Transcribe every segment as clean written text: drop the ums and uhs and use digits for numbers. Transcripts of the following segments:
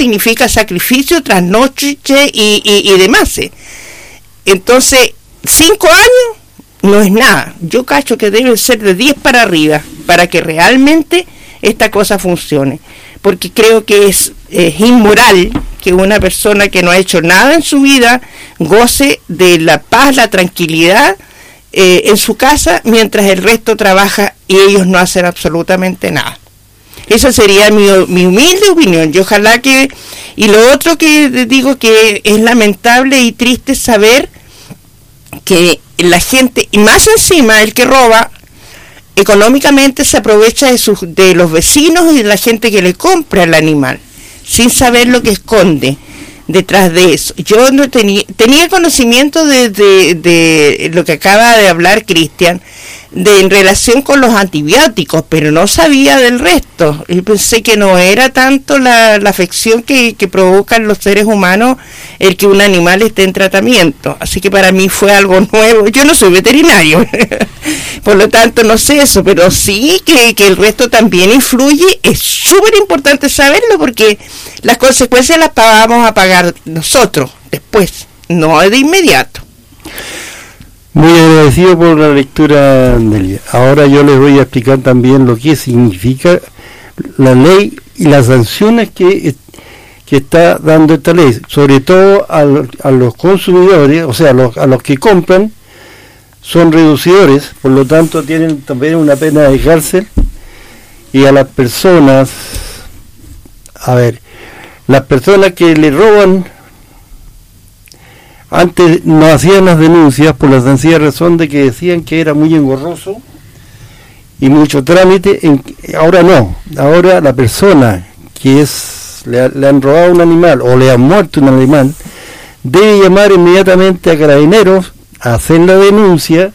significa sacrificio, trasnoche y demás. Entonces, 5 años no es nada. Yo cacho que debe ser de 10 para arriba para que realmente esta cosa funcione. Porque creo que es inmoral que una persona que no ha hecho nada en su vida goce de la paz, la tranquilidad en su casa, mientras el resto trabaja y ellos no hacen absolutamente nada. Esa sería mi humilde opinión. Y ojalá que... Y lo otro que digo que es lamentable y triste saber que la gente, y más encima el que roba, económicamente se aprovecha de los vecinos y de la gente que le compra el animal, sin saber lo que esconde detrás de eso. Yo no tenía conocimiento de lo que acaba de hablar Cristian, en relación con los antibióticos, pero no sabía del resto. Yo pensé que no era tanto la afección que provocan los seres humanos el que un animal esté en tratamiento. Así que para mí fue algo nuevo. Yo no soy veterinario, por lo tanto no sé eso, pero sí que el resto también influye. Es súper importante saberlo porque las consecuencias las vamos a pagar nosotros después, no de inmediato. Muy agradecido por la lectura, Delia. Ahora yo les voy a explicar también lo que significa la ley y las sanciones que está dando esta ley, sobre todo a los consumidores, o sea, a los que compran, son reducidores, por lo tanto tienen también una pena de cárcel, y a las personas, las personas que le roban, antes no hacían las denuncias por la sencilla razón de que decían que era muy engorroso y mucho trámite. Ahora no, ahora la persona que le han robado un animal o le han muerto un animal debe llamar inmediatamente a Carabineros, a hacer la denuncia,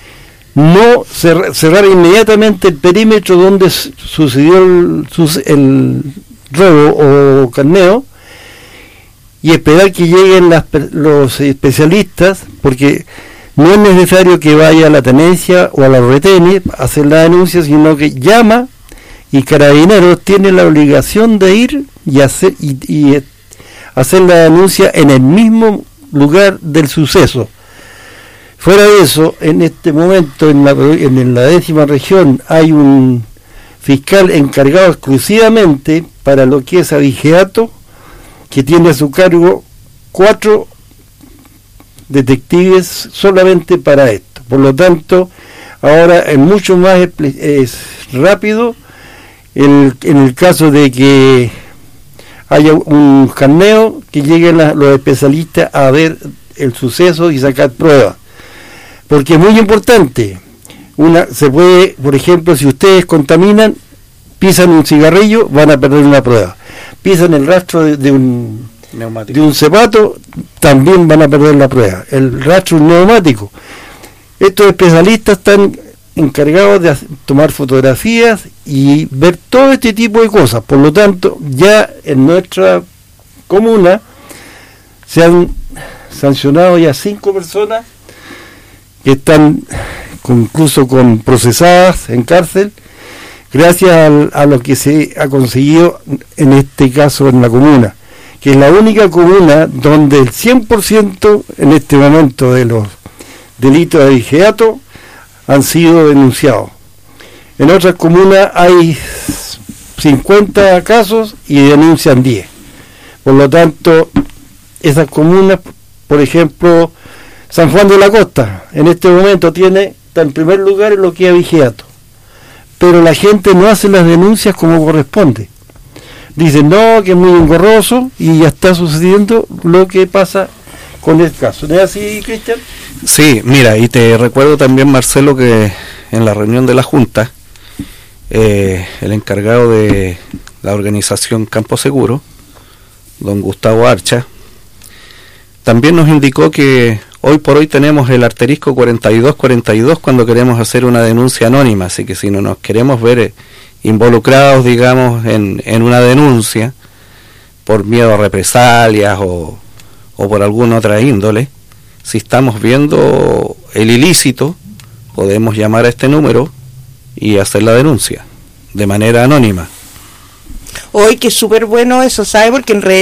no cerrar inmediatamente el perímetro donde sucedió el robo o carneo, y esperar que lleguen los especialistas, porque no es necesario que vaya a la tenencia o a la retene a hacer la denuncia, sino que llama, y Carabineros tiene la obligación de ir y hacer la denuncia en el mismo lugar del suceso. Fuera de eso, en este momento en la 10ª región hay un fiscal encargado exclusivamente para lo que es abigeato, que tiene a su cargo 4 detectives solamente para esto. Por lo tanto, ahora es mucho más rápido en el caso de que haya un carneo, que lleguen los especialistas a ver el suceso y sacar pruebas. Porque es muy importante. Se puede, por ejemplo, si ustedes contaminan, pisan un cigarrillo, van a perder una prueba. Pisan el rastro de un zapato, también van a perder la prueba. El rastro de un neumático. Estos especialistas están encargados de tomar fotografías y ver todo este tipo de cosas. Por lo tanto, ya en nuestra comuna se han sancionado ya 5 personas que están incluso procesadas en cárcel, gracias a lo que se ha conseguido en este caso en la comuna, que es la única comuna donde el 100% en este momento de los delitos de abigeato han sido denunciados. En otras comunas hay 50 casos y denuncian 10. Por lo tanto, esas comunas, por ejemplo, San Juan de la Costa, en este momento está en primer lugar en lo que es abigeato. Pero la gente no hace las denuncias como corresponde. Dicen, no, que es muy engorroso, y ya está sucediendo lo que pasa con el caso. ¿No es así, Cristian? Sí, mira, y te recuerdo también, Marcelo, que en la reunión de la Junta, el encargado de la organización Campo Seguro, don Gustavo Archa, también nos indicó que hoy por hoy tenemos el asterisco 4242 cuando queremos hacer una denuncia anónima, así que si no nos queremos ver involucrados, digamos, en una denuncia por miedo a represalias o por alguna otra índole, si estamos viendo el ilícito, podemos llamar a este número y hacer la denuncia de manera anónima. Hoy que es súper bueno eso, ¿sabe? Porque en